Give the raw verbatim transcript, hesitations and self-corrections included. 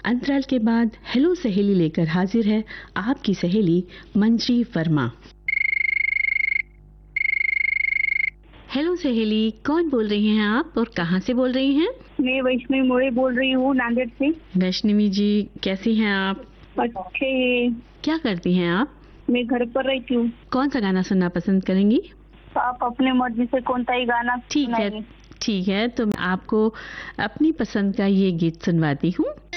अंतराल के बाद हेलो सहेली लेकर हाजिर है आपकी सहेली मंजी वर्मा। हेलो सहेली, कौन बोल रही हैं आप और कहां से बोल रही हैं? मैं वैष्णवी मोरे बोल रही हूँ, नांदेड़ से। वैष्णवी जी, कैसी हैं आप? अच्छे हैं। क्या करती हैं आप? मैं घर पर रहती हूँ। कौन सा गाना सुनना पसंद करेंगी? आप अपने मर्जी से कौन सा ही गाना ठीक है, सुनाइए। ठीक है, तो मैं आपको अपनी पसंद का ये गीत सुनवाती हूँ।